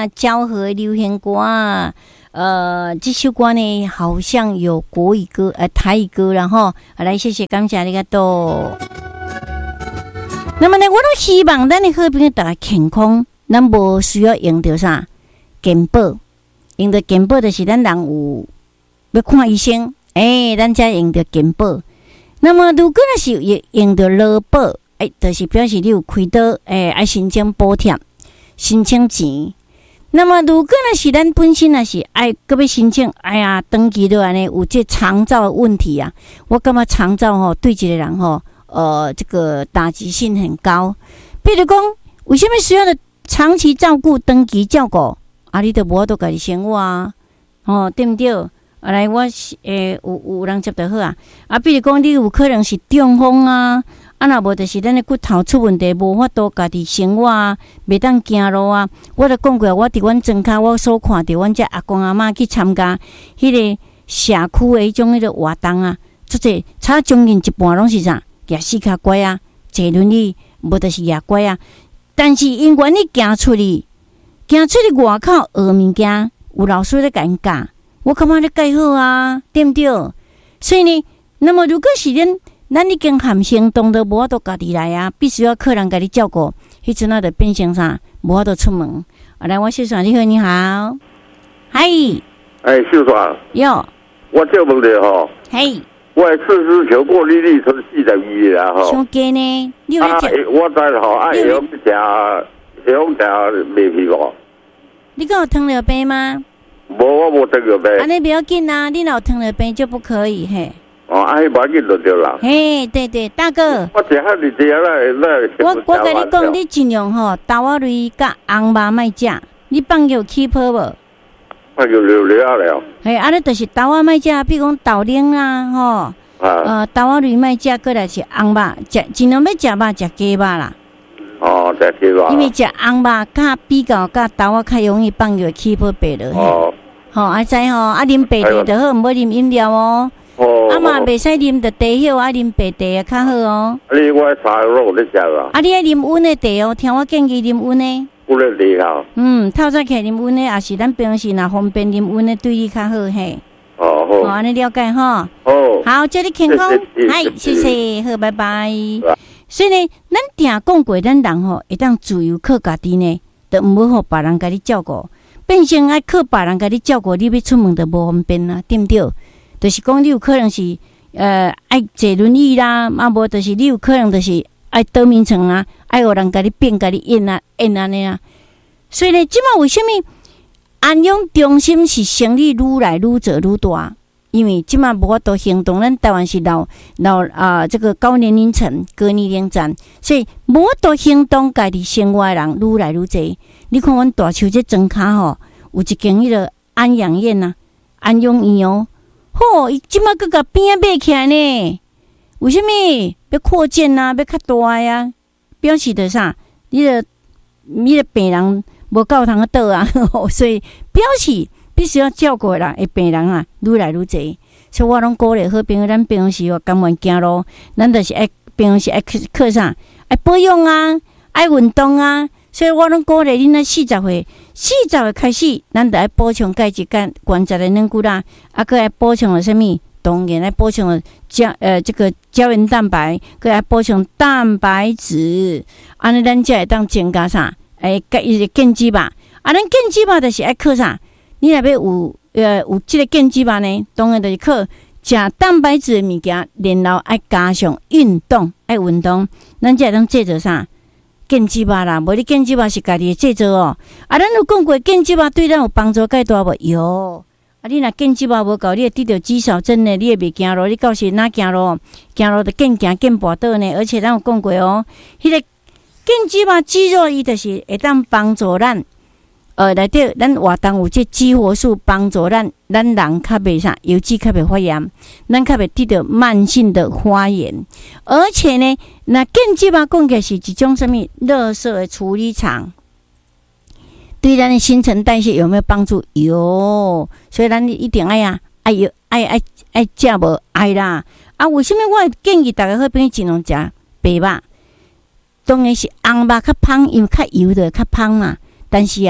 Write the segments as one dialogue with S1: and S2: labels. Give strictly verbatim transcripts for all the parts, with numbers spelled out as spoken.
S1: 啊，昭和流行歌啊。呃，这首歌呢，好像有国语歌、呃台语歌，然后来谢谢感谢你个多。那么呢，我都希望咱的好朋友大家健康，咱无需要用到啥健保，用到健保就是咱人有要看医生，诶、欸，咱才用到健保。那么如果那是用到劳保，诶、欸，就是表示你有开刀，诶、欸，爱申請補貼，申請錢。那么，如果那是咱本身那是爱个要申请，哎呀，登记的安尼有这长照的问题啊，我感觉长照吼对一个人吼，呃，这个打击性很高。比如讲，为什么需要的长期照顾、登记照顾，啊，你都无法度家己生活啊，哦，对不对？啊，来，我诶有有人接得好啊，啊，比如讲，你有可能是中风啊。啊，若无就是咱的骨头出问题，无法度家己生活啊，袂当行路啊。我都讲过，我伫阮庄脚，我所看到阮遮阿公阿嬷去参加迄个社区的迄种迄个活动啊，即个差将近一半拢是啥，举四脚拐啊，坐轮椅，无就是举拐啊。但是因为你行出去，行出去外口学物件，有老师咧甲因教，我感觉咧介好啊，对毋对？所以呢，那么如果是恁。咱已经含行动都无法度家己来啊，必须要客人家己照顾。迄阵啊，就变成啥，无法度出门。啊，来，我秀爽，你好，你好，嗨，
S2: 哎，秀爽，
S1: 哟，
S2: 我这问题吼，
S1: 嘿，
S2: 我四支球过利率从四十二啦吼，
S1: 上加呢，你有咧食？
S2: 我知吼，啊，会用食，会用食麦皮无？
S1: 你讲有糖尿病吗？
S2: 无，我无糖尿病。
S1: 安尼不要紧啊，你若有糖尿病就不可以嘿。
S2: 哦，啊，迄无要紧就对啦。
S1: 嘿，对对，大哥，
S2: 我食遐日子啊，那那。
S1: 我我跟你讲，你尽量吼，豆仔类甲红肉莫食，你放有起泡无？
S2: 放有溜溜啊了。
S1: 嘿，安尼就是豆仔莫食，比如讲豆奶啦，吼，啊、呃，豆仔类莫食，过来是红肉，食尽量要食肉，食鸡肉啦。
S2: 哦，食鸡肉。
S1: 因为食红肉较比较甲豆仔较容易放有起泡白落。哦。吼，啊知吼，啊啉白茶就好，唔好啉饮料哦。哦，啊嘛，袂使啉着茶叶，啊啉白茶啊较好哦。
S2: 啊，你我茶肉咧食啊？
S1: 啊，你爱啉温的茶哦，听我建议啉温的。
S2: 温的茶啊？嗯，
S1: 透早起来啉温的，也是咱平时若方便啉温的，对你较好嘿。
S2: 哦好。
S1: 好，安尼了解哈。
S2: 哦。
S1: 好，祝你健康，嗨，谢谢，好，拜拜。所以呢，咱定讲过，咱人吼会当自由靠家己呢，就毋好互别人家己照顾，变成爱靠别人家己照顾，你要出门就无方便啦，对毋对？就是讲，你有可能是呃爱坐轮椅啦，啊无就是你有可能就是爱倒眠床啊，爱有人甲你变甲你演啊演安尼啊。所以呢，即马为什么安养中心是生意愈来愈做愈大？因为即马无法度行动，咱台湾是老老啊、呃、这个高年龄层、高年龄层，所以无法度行动，家己生活的人愈来愈侪。你看，阮大树这庄脚吼，有一间迄个安养院啊，安养院哦。吼，伊即马搁甲边仔买起来呢？为什么要扩建啊？要较大呀？表示着啥？你的你的病人无够通倒啊，所以表示必须要照顾人的病人啊，愈来愈侪。所以我拢鼓励好朋友，咱平时哦甘愿行路，咱就是爱平时爱靠啥？爱保养啊，爱运动啊。所以我拢鼓励恁那四十岁，四十岁开始，咱就爱补充钙质、钙、关节的软骨啦，啊，佮爱补充了什么？当然爱补充了胶呃这个胶原蛋白，佮爱补充蛋白质，安尼咱才会当增加啥？诶，钙伊个健肌吧，啊，咱健肌吧就是爱靠啥？你若要有呃有即个健肌吧呢，当然就是靠食蛋白质的物件，然后爱加上运动，爱运动，咱才会当制作啥？健肌肉啦，无你健肌肉是家己的制作哦。啊，咱有讲过健肌肉对咱有帮助介大无？有。啊，你若健肌肉无够，你会得到肌少症呢，你会袂行路，你到时哪行路？行路就更行更跋倒呢。而且咱有讲过哦，迄、那个健肌肉肌肉伊就是会当帮助咱，呃，内底咱活动有这激活素帮助咱，咱人较袂啥，油脂较袂发炎，咱较袂得到慢性的发炎。而且呢，那健肌肉讲起是一种什么垃圾的处理厂，对咱的新陈代谢有没有帮助？有，所以咱一定爱呀，爱有爱爱爱食无爱啦。啊，为什么我建议大家好朋友尽量食白肉？当然是红肉较芳，因为较油的较芳嘛。但是啊，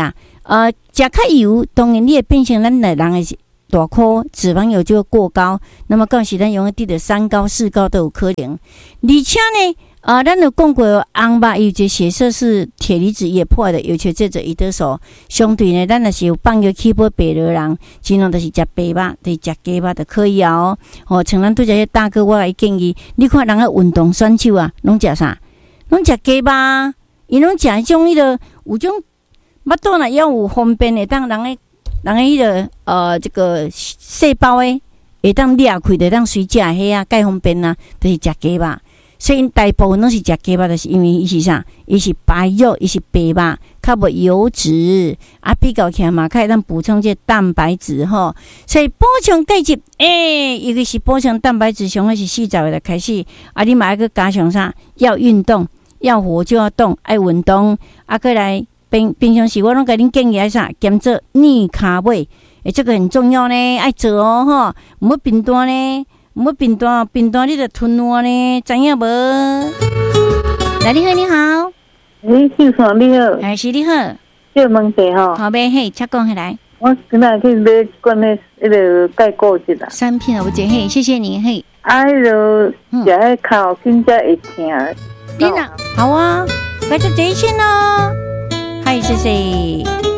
S1: 呃，食较油，当然你会变成咱的人的大颗脂肪油就会过高，那么到时咱容易得的三高四高都有可能。而且呢，呃，咱有讲过红肉有一个血色是铁离子也破的，尤其这者伊得说，相对呢，咱若是有放药起补白肉人，尽量都是食白肉，就是食鸡肉就可以啊哦。哦，像咱对这些大哥，我来建议，你看人个运动选手啊，拢食啥？拢食鸡肉，伊拢食迄种迄个有种腹肚若要有方便的，当人个人个迄个呃这个细胞诶，会当裂开的，当随食迄啊，介方便啊，就是食鸡肉。所以大部分拢是食鸡肉，就是因为伊是啥？伊是白肉，伊是白肉，较无油脂啊，比较起来嘛，可以当补充这蛋白质吼。所以补充钙质，诶、欸，尤其是补充蛋白质，上个是四十岁就开始，啊，你嘛要去加上啥？要运动，要活就要动，爱运动，啊，过来平平常时我拢甲恁建议爱啥？减做逆卡位，诶，这个很重要呢，爱做哦吼，唔好贫惰呢。唔要贫惰，贫惰你就吞我呢，知影无？来，你好，你好，
S3: 你姓啥？你好，
S1: 哎，是你好，
S3: 叫问题吼。
S1: 好呗，嘿，请讲下来。
S3: 我今仔去买一罐迄迄个钙固质啦。
S1: 三片我姐嘿，谢谢你嘿。
S3: 啊，迄个食迄口更加会疼。
S1: 你哪？好啊，那就这一线咯。嗨，谢谢。